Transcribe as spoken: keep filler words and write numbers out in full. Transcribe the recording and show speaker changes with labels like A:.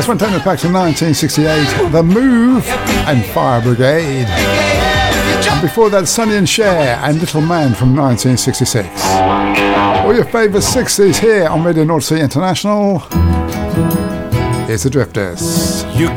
A: This one taken us back to nineteen sixty-eight, The Move and Fire Brigade. And before that, Sonny and Cher and Little Man from nineteen sixty-six. All your favourite sixties here on Radio North Sea International. Here's the Drifters.
B: You